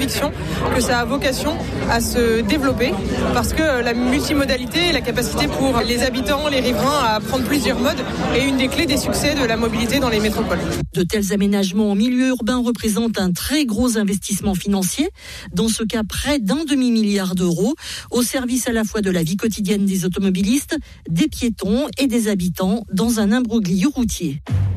conviction que ça a vocation à se développer parce que la multimodalité et la capacité pour les habitants, les riverains à prendre plusieurs modes est une des clés des succès de la mobilité dans les métropoles. De tels aménagements en milieu urbain représentent un très gros investissement financier, dans ce cas près d'1 demi-milliard d'euros, au service à la fois de la vie quotidienne des automobilistes, des piétons et des habitants dans un imbroglio routier.